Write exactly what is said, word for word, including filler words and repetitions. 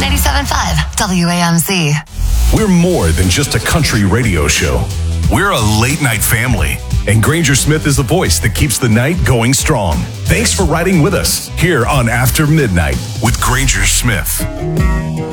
ninety-seven point five W A M C. We're more than just a country radio show. We're a late night family. And Granger Smith is the voice that keeps the night going strong. Thanks for riding with us here on After Midnight with Granger Smith.